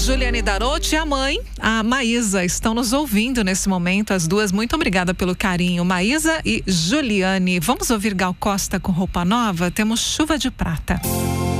Juliane Darotti e a mãe, a Maísa, estão nos ouvindo nesse momento, as duas. Muito obrigada pelo carinho, Maísa e Juliane. Vamos ouvir Gal Costa com Roupa Nova? Temos Chuva de Prata.